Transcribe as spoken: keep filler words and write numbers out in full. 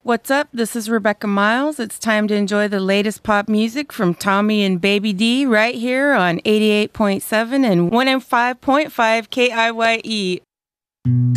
What's up? This is Rebecca Miles. It's time to enjoy the latest pop music from Tommy and Baby D right here on eighty-eight point seven and one oh five point five K I Y E.